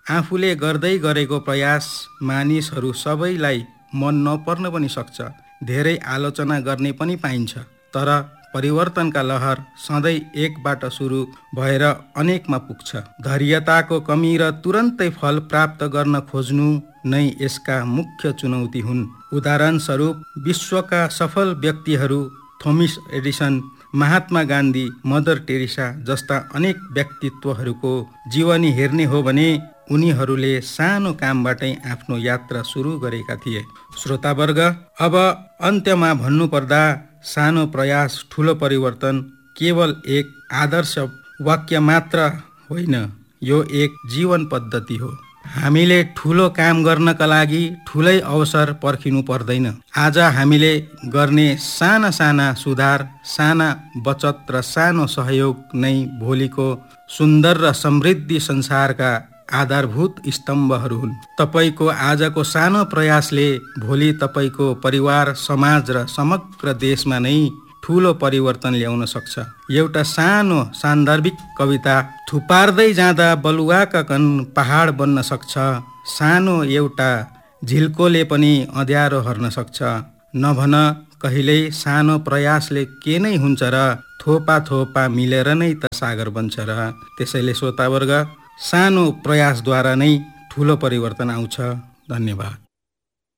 आफूले गर्दै गरेको प्रयास मानिसहरू सबैलाई मन नपर्न पनि सक्छ, धेरै आलोचना गर्ने पनि पाइन्छ, तर परिवर्तनका लहर सधैँ एकबाट सुरु भएर अनेकमा पुग्छ। धैर्यताको कमी र तुरन्तै फल प्राप्त गर्न खोज्नु नै यसका मुख्य चुनौती हुन्। उदाहरणस्वरूप विश्वका सफल व्यक्तिहरू Thomas Edison, Mahatma Gandhi, mother Teresa जस्ता अनेक व्यक्तित्वहरूको जीवनी हेर्ने हो भने उनीहरूले सानो कामबाटै आफ्नो यात्रा सुरु गरेका थिए। श्रोतावर्ग, अब अन्त्यमा भन्नुपर्दा सानो प्रयास ठुलो परिवर्तन केवल एक आदर्श वाक्य मात्र होइन, यो एक जीवन पद्धति हो। हामीले ठुलो काम गर्नका लागि ठुलै अवसर पर्खिनु पर्दैन। आज हामीले गर्ने साना साना सुधार, साना बचत र सानो सहयोग नै भोलिको सुन्दर र समृद्धि संसारका आधारभूत स्तम्भहरू हुन्। तपाईको आजको सानो प्रयासले भोलि तपाईको परिवार, समाज र समग्र देशमा नै ठुलो परिवर्तन ल्याउन सक्छ। एउटा सानो सान्दर्भिक कविता, थुपार्दै जाँदा बलुवाका कण पहाड बन्न सक्छ, सानो एउटा झिल्कोले पनि अँध्यारो हर्न सक्छ। नभन कहिल्यै सानो प्रयासले के नै हुन्छ र थोपा थोपा मिलेर नै त सागर बन्छ र। त्यसैले श्रोतावर्ग, सानो प्रयासद्वारा नै ठुलो परिवर्तन आउँछ। धन्यवाद।